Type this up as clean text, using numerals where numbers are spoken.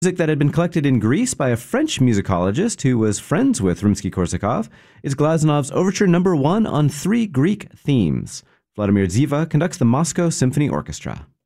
Music that had been collected in Greece by a French musicologist who was friends with Rimsky-Korsakov is Glazonov's Overture No. 1 on 3 Greek themes. Vladimir Ziva conducts the Moscow Symphony Orchestra.